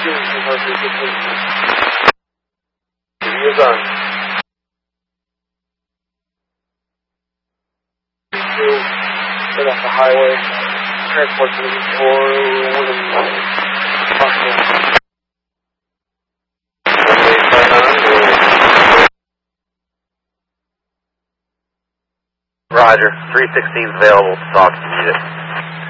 You're done. Get off the highway. Transport to the Roger. 316 is available to talk if you need it.